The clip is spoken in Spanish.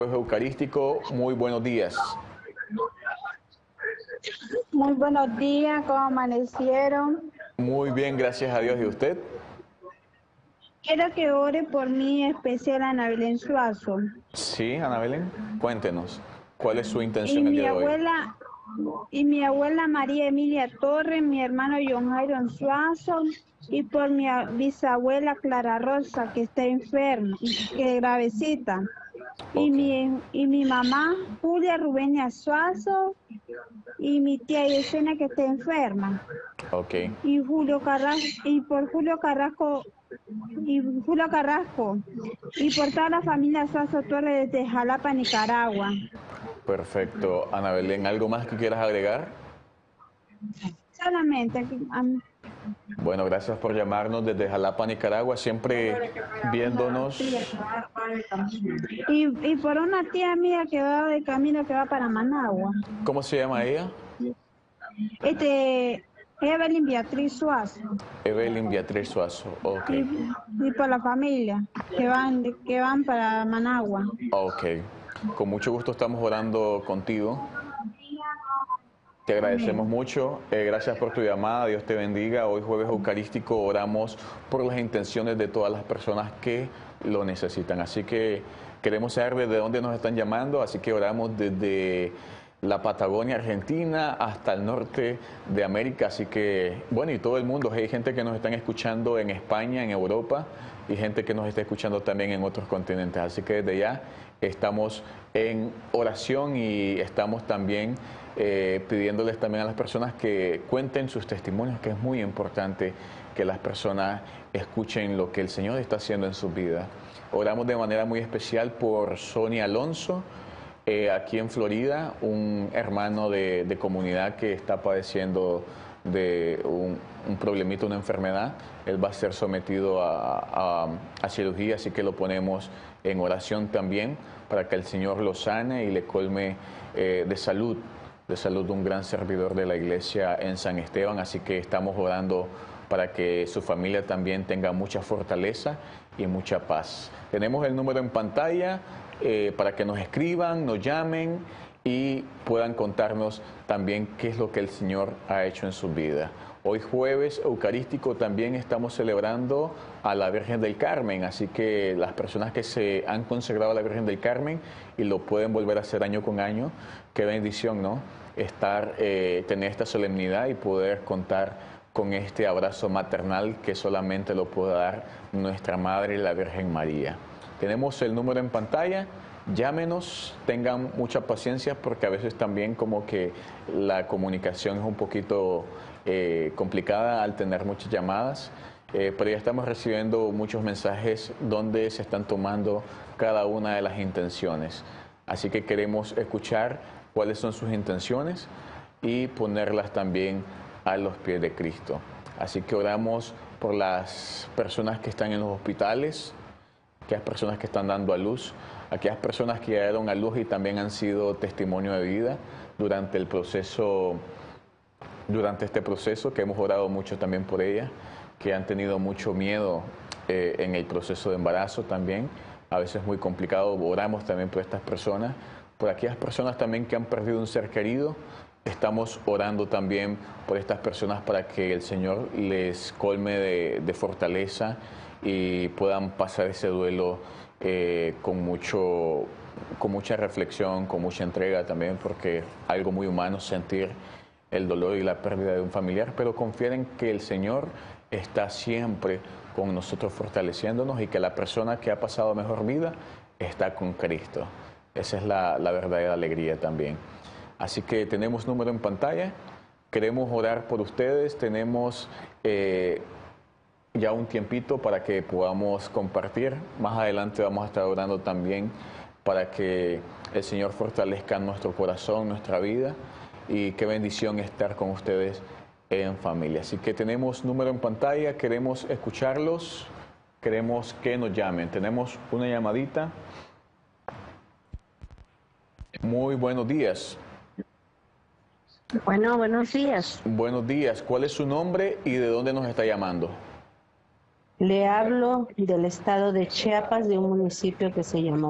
Eucarístico, muy buenos días. Muy buenos días, ¿cómo amanecieron? Muy bien, gracias a Dios. ¿Y usted? Quiero que ore por mí, especial Ana Belén Suazo. Sí, Ana Belén, cuéntenos, ¿cuál es su Y intención el día mi de hoy? abuela, y mi abuela María Emilia Torres, mi hermano John Jairo Suazo, y por mi bisabuela Clara Rosa, que está enferma, que gravecita. Ok, Y mi mamá, Julia Rubenia Suazo, y mi tía Yesenia, que está enferma. ok, Y Julio Carrasco, y por Julio Carrasco, y por toda la familia Suazo Torres desde Jalapa, Nicaragua. perfecto. Ana Belén, ¿algo más que quieras agregar? Solamente Bueno, gracias por llamarnos desde Jalapa, Nicaragua, siempre viéndonos. y por una tía mía que va de camino que va para Managua. ¿Cómo se llama ella? Evelyn Beatriz Suazo. Evelyn Beatriz Suazo. Ok, Y por la familia que van para Managua. ok. Con mucho gusto estamos orando contigo. Te agradecemos Amén. mucho, gracias por tu llamada, Dios te bendiga. Hoy jueves eucarístico oramos por las intenciones de todas las personas que lo necesitan. Así que queremos saber desde dónde nos están llamando, así que oramos desde la Patagonia Argentina hasta el norte de América. Así que, bueno, y todo el mundo, hay gente que nos están escuchando en España, en Europa, y gente que nos está escuchando también en otros continentes. Así que desde ya estamos en oración y estamos también pidiéndoles también a las personas que cuenten sus testimonios, que es muy importante que las personas escuchen lo que el Señor está haciendo en su vida. Oramos de manera muy especial por Sonia Alonso, aquí en Florida, un hermano de comunidad que está padeciendo de un problemita, una enfermedad. Él va a ser sometido a cirugía, así que lo ponemos en oración también para que el Señor lo sane y le colme de salud un gran servidor de la iglesia en San Esteban, así que estamos orando para que su familia también tenga mucha fortaleza y mucha paz. Tenemos el número en pantalla para que nos escriban, nos llamen y puedan contarnos también qué es lo que el Señor ha hecho en su vida. Hoy jueves eucarístico también estamos celebrando a la Virgen del Carmen, así que las personas que se han consagrado a la Virgen del Carmen y lo pueden volver a hacer año con año, qué bendición, ¿no? Tener esta solemnidad y poder contar con este abrazo maternal que solamente lo puede dar nuestra Madre, la Virgen María. Tenemos el número en pantalla. Llámenos, tengan mucha paciencia porque a veces también como que la comunicación es un poquito complicada al tener muchas llamadas, pero ya estamos recibiendo muchos mensajes donde se están tomando cada una de las intenciones. Así que queremos escuchar cuáles son sus intenciones y ponerlas también a los pies de Cristo. Así que oramos por las personas que están en los hospitales, aquellas personas que están dando a luz, aquellas personas que ya dieron a luz y también han sido testimonio de vida durante el proceso, durante este proceso, que hemos orado mucho también por ellas, que han tenido mucho miedo en el proceso de embarazo también, a veces muy complicado. Oramos también por estas personas, por aquellas personas también que han perdido un ser querido. Estamos orando también por estas personas para que el Señor les colme de fortaleza y puedan pasar ese duelo con mucha reflexión, con mucha entrega también, porque es algo muy humano sentir el dolor y la pérdida de un familiar, pero confíen en que el Señor está siempre con nosotros fortaleciéndonos y que la persona que ha pasado mejor vida está con Cristo. Esa es la verdadera alegría también. Así que tenemos número en pantalla, queremos orar por ustedes, tenemos ya un tiempito para que podamos compartir. Más adelante vamos a estar orando también para que el Señor fortalezca nuestro corazón, nuestra vida, y qué bendición estar con ustedes en familia. Así que tenemos número en pantalla, queremos escucharlos, queremos que nos llamen. Tenemos una llamadita. Muy buenos días. Bueno, buenos días. Buenos días. ¿Cuál es su nombre y de dónde nos está llamando? Le hablo del estado de Chiapas, de un municipio que se llama